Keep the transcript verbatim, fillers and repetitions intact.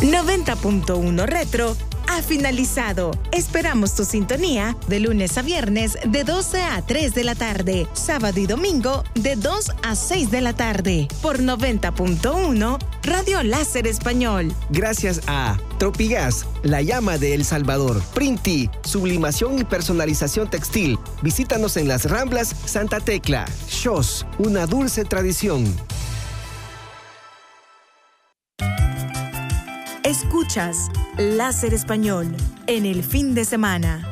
noventa punto uno Retro ha finalizado. Esperamos tu sintonía de lunes a viernes de doce a tres de la tarde, sábado y domingo de dos a seis de la tarde, por noventa punto uno Radio Láser Español. Gracias a Tropigas, la llama de El Salvador, Printi, sublimación y personalización textil. Visítanos en las Ramblas Santa Tecla. Shos, una dulce tradición. Escuchas Láser Español en el fin de semana.